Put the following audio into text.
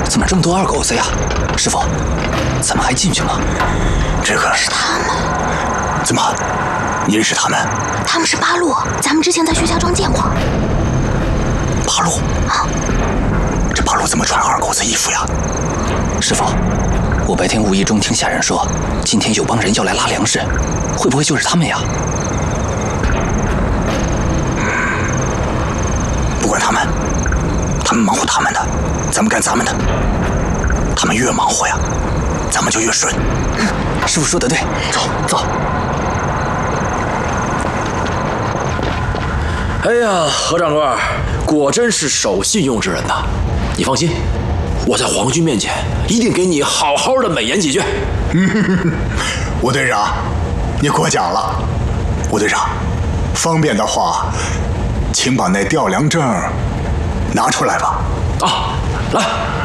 怎么这么多二狗子呀？师傅，咱们还进去吗？ 这个是他们。 怎么？你认识他们？ 他们是八路，咱们之前在薛家庄见过。 八路啊？ 这八路怎么穿二狗子衣服呀？ 师傅，我白天无意中听下人说，今天有帮人要来拉粮食，会不会就是他们呀？ 不管他们忙活他们的，咱们干咱们的。他们越忙活呀，咱们就越顺。 师傅说得对，走走。 哎呀，何掌柜，果真是守信用之人呐！你放心，我在皇军面前一定给你好好的美言几句。 吴队长，你过奖了。吴队长，方便的话，请把那调粮证拿出来吧。 啊，来。